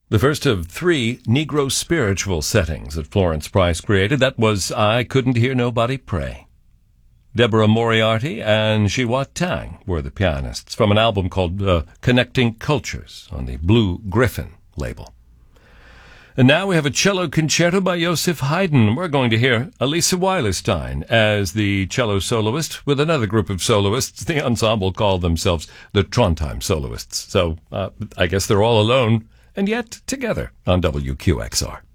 The first of three Negro spiritual settings that Florence Price created. That was I Couldn't Hear Nobody Pray. Deborah Moriarty and Shiwat Tang were the pianists from an album called Connecting Cultures on the Blue Griffin label. And now we have a cello concerto by Joseph Haydn. We're going to hear Elisa Weilerstein as the cello soloist with another group of soloists. The ensemble called themselves the Trondheim Soloists. So I guess they're all alone and yet together on WQXR.